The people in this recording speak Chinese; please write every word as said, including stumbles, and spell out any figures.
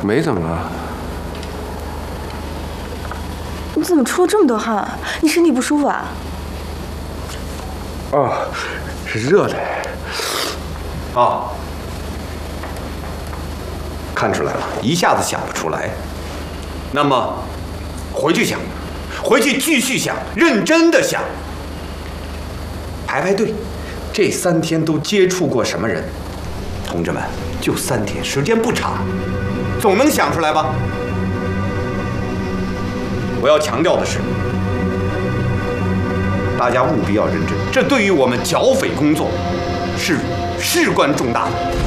没怎么。 你怎么出了这么多汗？你身体不舒服啊？ 哦，是热的。 哦，看出来了，一下子想不出来。那么，回去想，回去继续想，认真的想。排排队，这三天都接触过什么人？同志们，就三天，时间不长，总能想出来吧？我要强调的是，大家务必要认真，这对于我们剿匪工作是事关重大的。